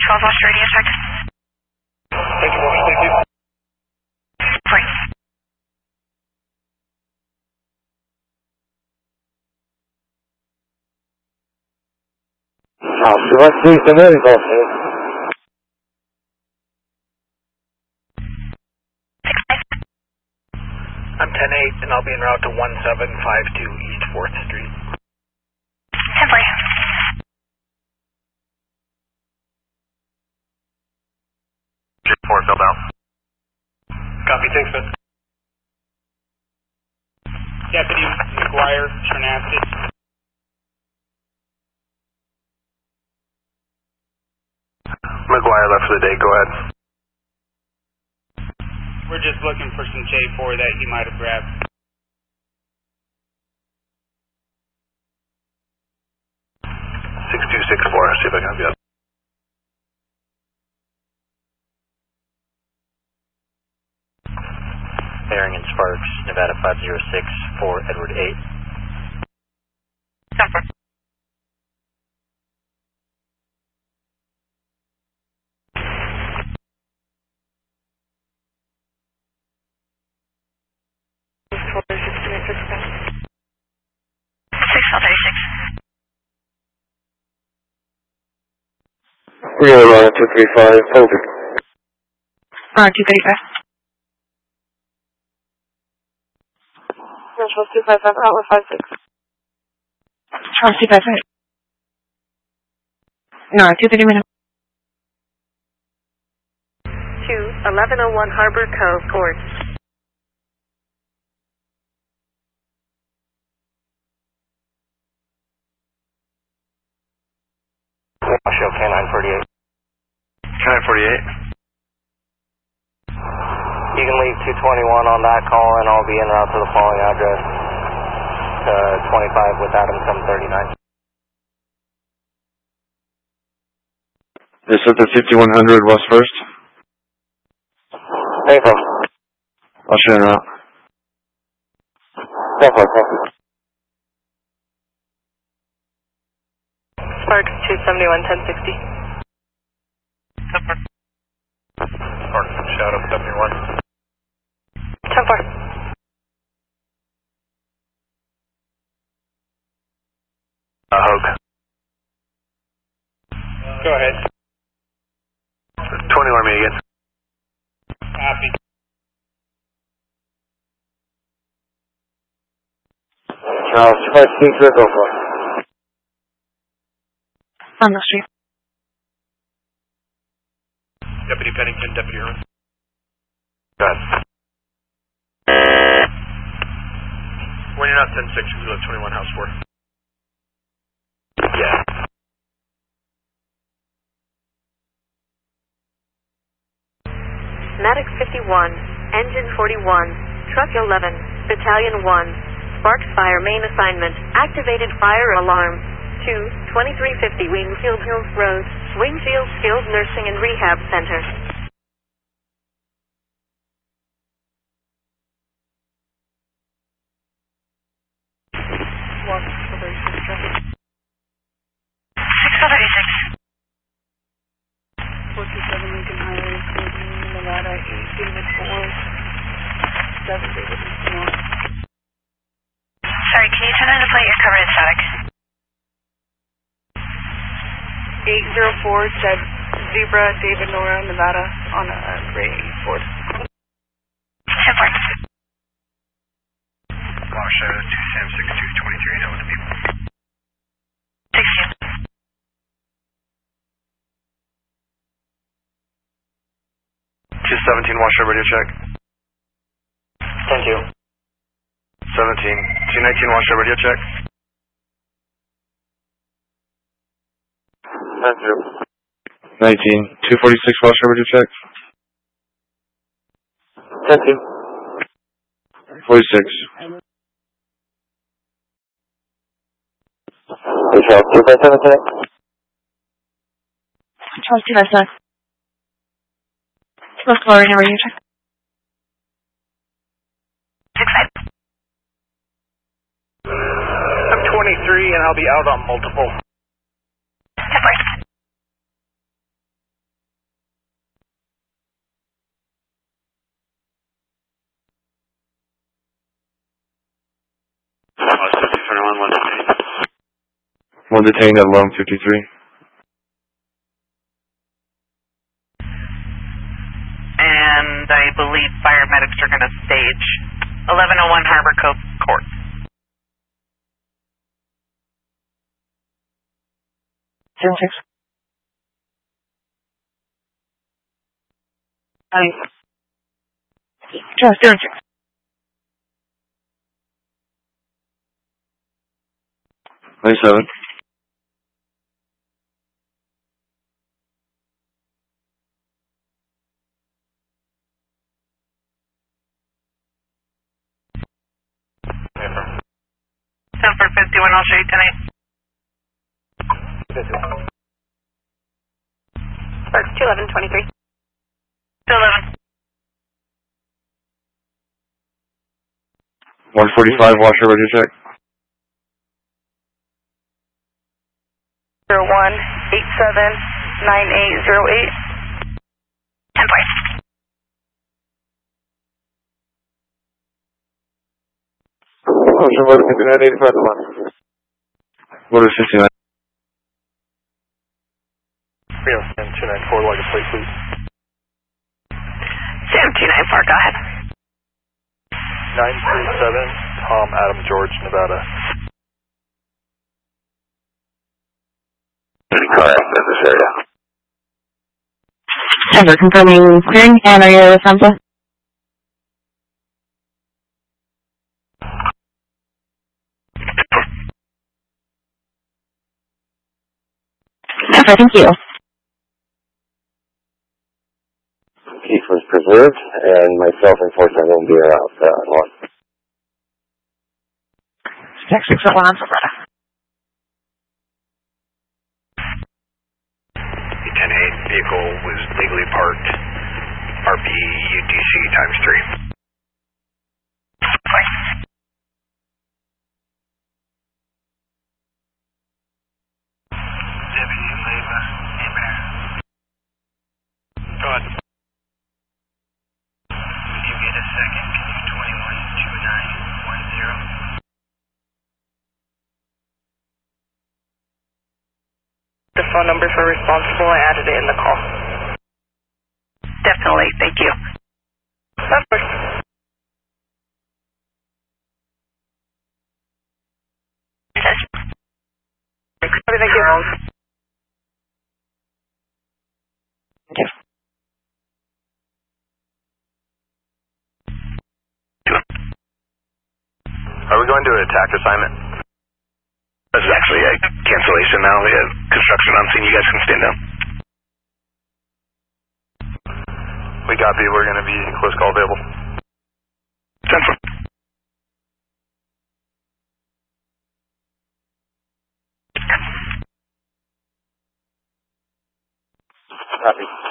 12 watch radio check. Thank you, watch, thank you. Sorry. Let's see some medical. I'm 10-8 and I'll be en route to 1752 East 4th Street. 10-4. J4 filled out. Copy, thanks, man. Deputy McGuire, Chernasky. McGuire left for the day, go ahead. We're just looking for some J4 that he might have grabbed. (6264), see if I can help you out. Bearing in Sparks, Nevada 506 for Edward 8. Number. We are on 235, over. 235. Charles 255, outlet 56. Charles 255. No, 230 minutes. 1101 Harbor Cove, Court. Washoe K948. K948. You can leave 221 on that call and I'll be en route to the following address. 25 with Adam 739. This is the 5100 West 1st. Thank you. I'll show you around. Thank you. Sparks 271, 1060. Sparks, Shadow 71. 10-4. Hogue. Go ahead. 21 me again. Copy. Charles 256, go for it. On the street. Deputy Pennington, Deputy Irwin. Go ahead. When you're not 10-6, you live 21 House 4. Yeah. Medic 51, Engine 41, Truck 11, Battalion 1, Sparks Fire main assignment, activated fire alarm, 2350 Wingfield Hills Road, Wingfield Skilled Nursing and Rehab Center. Nevada 8, David 4, 7, David North. Sorry, can you turn on the plate? You're covered in static. 804 said Zebra, David Nora, Nevada on a gray Ford. 10-4. Washoe 2 Sam 6223, that was people. 16. 217 Washoe radio check. Thank you. 17. 219 Washoe radio check. Thank you. 19. 246 Washoe radio check. Thank you. 46. Hey, Charles 257 today? Charles 257. Let's go right now, radio check. 6-5. I'm 23 and I'll be out on multiple. 10-4. One detained at 11:53. And I believe paramedics are going to stage 1101 Harbor Cove Court. 76. Just 06. $97. Sanford 51, I'll show you 10-8. 211-23. 211. 145, washer, ready to check. 01-87-9808. 10 points. Washer, motor 5985 to 1. Motor 69. 294, like a plate, please. Sam 294, go ahead. 937, Tom Adam George, Nevada. Correct, in this area. Denver, confirming clearing, and are you with Samsa? Denver, thank you. Keith was preserved, and myself, unfortunately, won't be around one. Stack 601 on Silverado. 10-8, vehicle was legally parked. RP UTC times 3. Deputy Leva, go ahead. When you get a second, can you 212910? The phone number for responsible, I added it in the call. Definitely, thank you. Of course. Thank you. Are we going to attack assignment? This is actually a cancellation now. We have construction on scene. You guys can stand down. We copy. We're going to be close call available. 10-4. Copy.